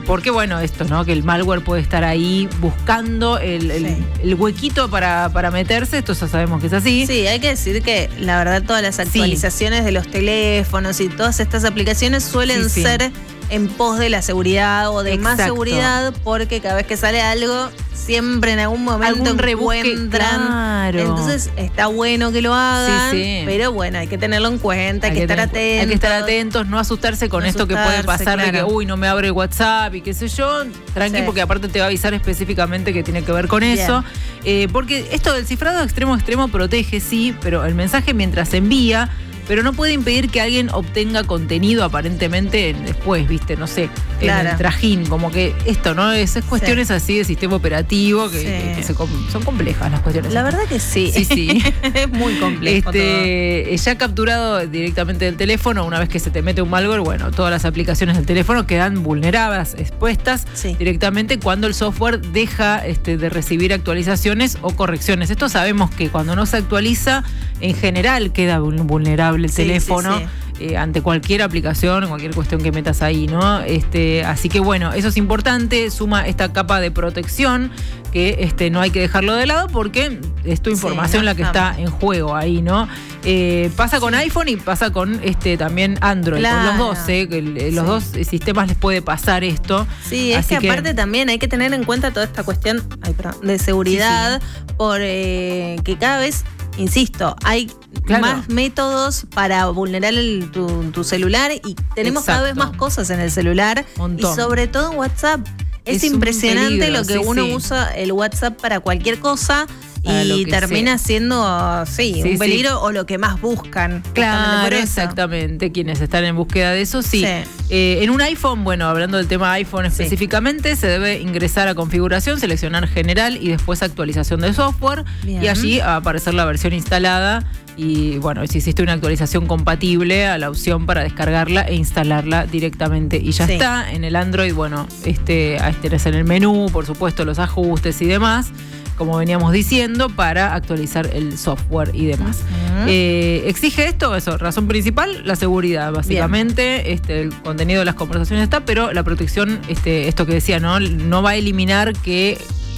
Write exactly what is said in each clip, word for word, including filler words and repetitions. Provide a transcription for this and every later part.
porque bueno, esto, ¿no? Que el malware puede estar ahí buscando el, el, sí. el huequito para, para meterse, esto ya sabemos que es así. Sí, hay que decir que la verdad todas las actualizaciones sí. de los teléfonos y todas estas aplicaciones suelen sí, sí. ser en pos de la seguridad o de Exacto. más seguridad, porque cada vez que sale algo, siempre en algún momento algún encuentran. Claro. Entonces está bueno que lo hagan, sí, sí. pero bueno, hay que tenerlo en cuenta, hay, hay que, que estar tener, atentos. Hay que estar atentos, no asustarse con no esto asustarse, que puede pasar claro. de que, uy, no me abre el WhatsApp y qué sé yo. Tranqui, sí. porque aparte te va a avisar específicamente que tiene que ver con Bien. eso. Eh, porque esto del cifrado extremo a extremo protege, sí, pero el mensaje mientras se envía, pero no puede impedir que alguien obtenga contenido aparentemente después, viste, no sé, claro. en el trajín, como que esto, ¿no? Es, es cuestiones sí. así de sistema operativo que, sí. que, que se, son complejas las cuestiones. La verdad que sí. Sí, sí. Es muy complejo este, todo. Ya capturado directamente del teléfono, una vez que se te mete un malware, bueno, todas las aplicaciones del teléfono quedan vulneradas, expuestas sí. directamente cuando el software deja este, de recibir actualizaciones o correcciones. Esto sabemos que cuando no se actualiza, en general queda vulnerable el sí, teléfono sí, sí. Eh, ante cualquier aplicación, cualquier cuestión que metas ahí, ¿no? Este, así que bueno, eso es importante, suma esta capa de protección que este, no hay que dejarlo de lado porque es tu información sí, no, la que no. está en juego ahí, ¿no? Eh, pasa sí. con iPhone y pasa con este también Android, claro. con los dos, ¿eh? Que los sí. dos sistemas les puede pasar esto. Sí, es que, que aparte también hay que tener en cuenta toda esta cuestión ay, perdón, de seguridad, sí, sí. por eh, que cada vez insisto, hay claro. más métodos para vulnerar el, tu, tu celular y tenemos Exacto. cada vez más cosas en el celular Montón. y sobre todo en WhatsApp. Es, es impresionante peligro, lo que sí, uno sí. usa el WhatsApp para cualquier cosa para y termina sea. siendo sí, sí, un peligro sí. o lo que más buscan. Claro, exactamente. Quienes están en búsqueda de eso, sí. sí. Eh, en un iPhone, bueno, hablando del tema iPhone específicamente, sí. se debe ingresar a configuración, seleccionar general y después actualización de software. Bien. Y allí va a aparecer la versión instalada. Y bueno, si hiciste una actualización compatible a la opción para descargarla e instalarla directamente. Y ya sí. está. En el Android, bueno, este, tenés en el menú, por supuesto, los ajustes y demás, como veníamos diciendo, para actualizar el software y demás. Uh-huh. Eh, ¿Exige esto? Eso, razón principal, la seguridad, básicamente. Este, el contenido de las conversaciones está, pero la protección, este, esto que decía, ¿no? No va a eliminar que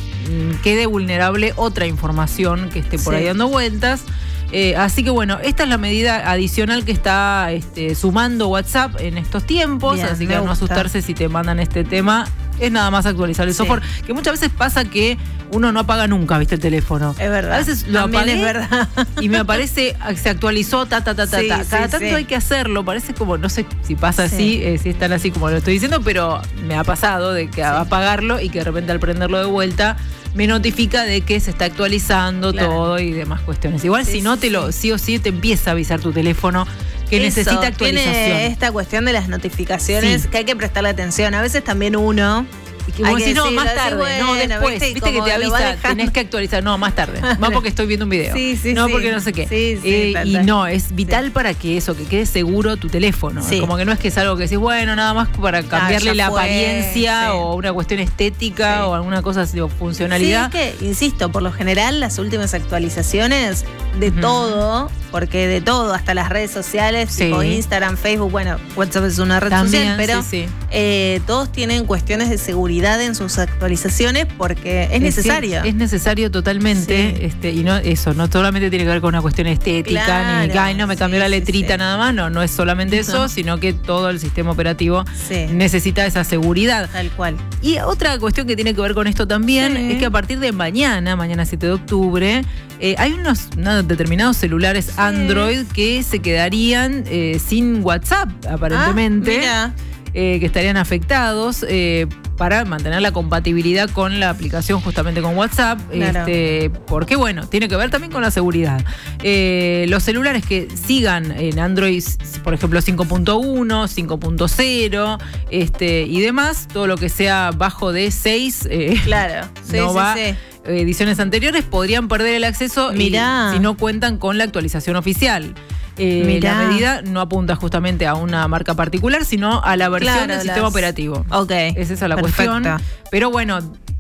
mm, quede vulnerable otra información que esté por sí. ahí dando vueltas. Eh, así que bueno, esta es la medida adicional que está este, sumando WhatsApp en estos tiempos. Bien, así que no asustarse si te mandan este tema. Es nada más actualizar el sí. software. Que muchas veces pasa que uno no apaga nunca, ¿viste? El teléfono. Es verdad. A veces lo También apagué es verdad. y me aparece, se actualizó, ta, ta, ta, ta, sí, ta. Cada sí, tanto sí. hay que hacerlo. Parece como, no sé si pasa sí. así, eh, si están así como lo estoy diciendo, pero me ha pasado de que sí. apagarlo y que de repente al prenderlo de vuelta me notifica de que se está actualizando claro. todo y demás cuestiones. Igual sí, si no te lo, sí o sí te empieza a avisar tu teléfono que Eso, necesita actualización. Tiene esta cuestión de las notificaciones sí. que hay que prestarle atención. A veces también uno. Y que vos decís, no, más tarde, bueno, no, después. Viste, viste que te avisa, tenés que actualizar. No, más tarde. Más porque estoy viendo un video. Sí, sí, no, sí. porque no sé qué. Sí, sí, eh, y no, es vital sí. para que eso, que quede seguro tu teléfono. Sí. Como que no es que es algo que decís, bueno, nada más para cambiarle ah, la fue. apariencia sí. o una cuestión estética sí. o alguna cosa así, o funcionalidad. Sí, es que, insisto, por lo general, las últimas actualizaciones de uh-huh. todo, porque de todo, hasta las redes sociales, sí. tipo Instagram, Facebook, bueno, WhatsApp es una red También, social, pero sí, sí. Eh, todos tienen cuestiones de seguridad en sus actualizaciones porque es, es necesario. Es necesario totalmente, sí. este, y no eso, no solamente tiene que ver con una cuestión estética, claro, ni que ay, no me cambió sí, la letrita sí, nada más, no, no es solamente eso, no. sino que todo el sistema operativo sí. necesita esa seguridad. Tal cual. Y otra cuestión que tiene que ver con esto también sí. es que a partir de mañana, mañana siete de octubre, eh, hay unos, unos determinados celulares sí. Android que se quedarían eh, sin WhatsApp, aparentemente. Ah, mira. Eh, que estarían afectados eh, para mantener la compatibilidad con la aplicación justamente con WhatsApp, claro. este, porque bueno, tiene que ver también con la seguridad. Eh, los celulares que sigan en Android, por ejemplo cinco punto uno, cinco punto cero este, y demás, todo lo que sea bajo de seis, eh, claro. sí, no sí, va... Sí. ediciones anteriores podrían perder el acceso y, si no cuentan con la actualización oficial. Eh, la medida no apunta justamente a una marca particular, sino a la versión claro, del sistema las... operativo. Ok. Es esa la Perfecto. cuestión. Pero bueno,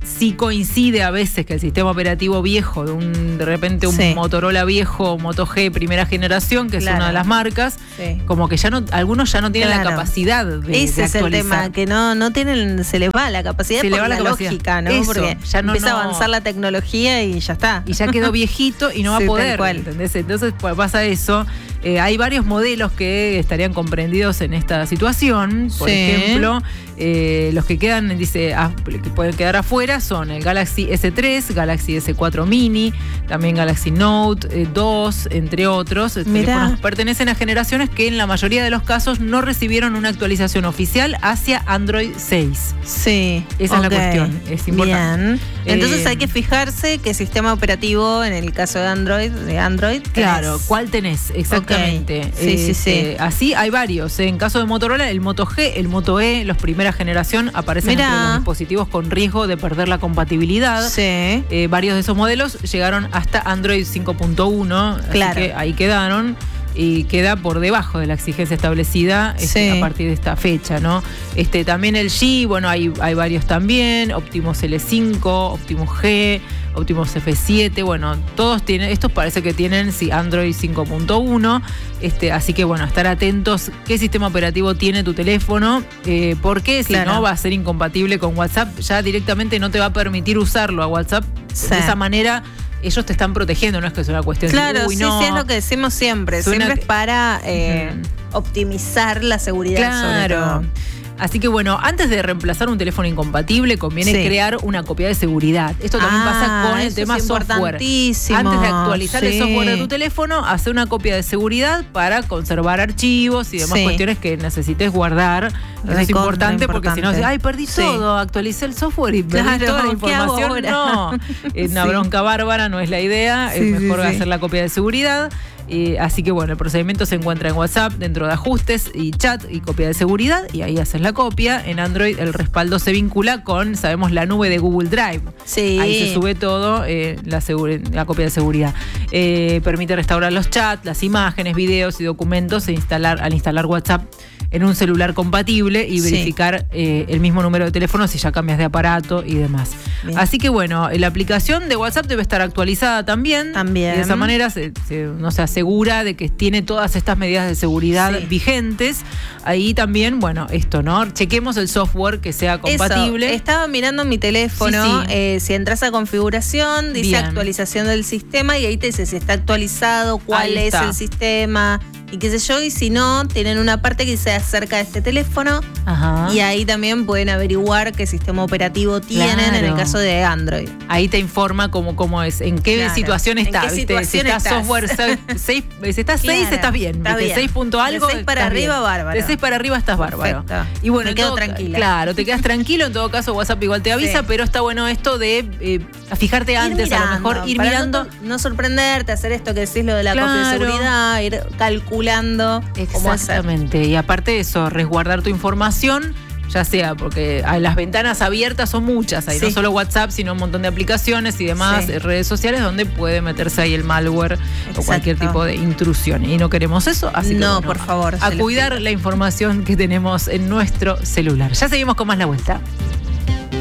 Sí coincide a veces que el sistema operativo viejo, de, un, de repente un sí. Motorola viejo, Moto G primera generación, que claro. es una de las marcas, sí. como que ya no, algunos ya no tienen claro. la capacidad de, Ese de es el tema, que no, no tienen, se les va la capacidad se por va la, la lógica, ¿no? Eso, porque ya no, empieza no, a avanzar la tecnología y ya está. Y ya quedó viejito y no va sí, a poder, ¿entendés? Entonces pues, pasa eso. Eh, hay varios modelos que estarían comprendidos en esta situación. Por sí. ejemplo, eh, los que quedan, dice, ah, que pueden quedar afuera son el Galaxy ese tres, Galaxy ese cuatro Mini, también Galaxy Note eh, dos, entre otros. Teléfonos pertenecen a generaciones que en la mayoría de los casos no recibieron una actualización oficial hacia Android seis. Sí. Esa okay. es la cuestión. Es importante. Bien. Entonces eh, hay que fijarse qué sistema operativo, en el caso de Android, de Android. Claro, tenés. ¿Cuál tenés? Exactamente. Okay. Sí, eh, sí, sí. Eh, así hay varios. En caso de Motorola, el Moto G, el Moto E, los primera generación, aparecen Mirá. entre los dispositivos con riesgo de perder la compatibilidad. Sí. Eh, varios de esos modelos llegaron hasta Android cinco punto uno. Claro. Así que ahí quedaron. Y queda por debajo de la exigencia establecida este, sí. a partir de esta fecha, ¿no? Este, también el G, bueno, hay, hay varios también, Optimus ele cinco, Optimus G, Optimus efe siete, bueno, todos tienen, estos parece que tienen sí, Android cinco punto uno, este, así que bueno, estar atentos qué sistema operativo tiene tu teléfono, eh, porque claro. si no va a ser incompatible con WhatsApp, ya directamente no te va a permitir usarlo a WhatsApp, sí. de esa manera. Ellos te están protegiendo, no es que es una cuestión claro, de uy, sí, no. sí, es lo que decimos siempre. Suena siempre que... es para eh, uh-huh. optimizar la seguridad. Claro. Sobre todo. Así que bueno, antes de reemplazar un teléfono incompatible, conviene sí. crear una copia de seguridad. Esto también ah, pasa con el tema es software. Antes de actualizar sí. el software de tu teléfono, hacer una copia de seguridad para conservar archivos y demás sí. cuestiones que necesites guardar. Eso es importante, importante porque si no, ay, perdí sí. todo, actualicé el software y perdí claro, toda la información. No, es una sí. bronca bárbara, no es la idea. Sí, es mejor sí, sí. hacer la copia de seguridad. Eh, así que bueno, el procedimiento se encuentra en WhatsApp dentro de ajustes y chat y copia de seguridad y ahí haces la copia. En Android el respaldo se vincula con, sabemos, la nube de Google Drive. Sí. Ahí se sube todo, eh, la, la copia de seguridad. Eh, permite restaurar los chats, las imágenes, videos y documentos e instalar, al instalar WhatsApp en un celular compatible y verificar sí. eh, el mismo número de teléfono si ya cambias de aparato y demás. Bien. Así que bueno, la aplicación de WhatsApp debe estar actualizada también. También. Y de esa manera se, se, no se asegura de que tiene todas estas medidas de seguridad sí. vigentes. Ahí también, bueno, esto, ¿no? Chequemos el software que sea compatible. Eso. Estaba mirando mi teléfono, sí, sí. Eh, si entras a configuración, dice Bien. actualización del sistema y ahí te dice si está actualizado, cuál es el sistema. Y qué sé yo, y si no, tienen una parte que se acerca de este teléfono. Ajá. Y ahí también pueden averiguar qué sistema operativo tienen claro. en el caso de Android. Ahí te informa cómo, cómo es, en qué claro. situación está. ¿En qué situación si está estás? software seis, si estás seis, claro. estás bien. Está bien. seis punto algo. De seis para arriba, bien. bárbaro. De seis para arriba estás bárbaro. Perfecto. Y bueno, me quedo todo, tranquila. Claro, te quedas tranquilo. En todo caso, WhatsApp igual te avisa, sí. pero está bueno esto de eh, fijarte antes, mirando, a lo mejor ir mirando. No, no sorprenderte, hacer esto que decís, lo de la claro. copia de seguridad, ir calculando. Exactamente, y aparte de eso, resguardar tu información, ya sea porque las ventanas abiertas son muchas, hay sí. no solo WhatsApp, sino un montón de aplicaciones y demás, sí. redes sociales donde puede meterse ahí el malware Exacto. o cualquier tipo de intrusión. Y no queremos eso, así que no, bueno, por favor, a cuidar la información que tenemos en nuestro celular. Ya seguimos con más La Vuelta.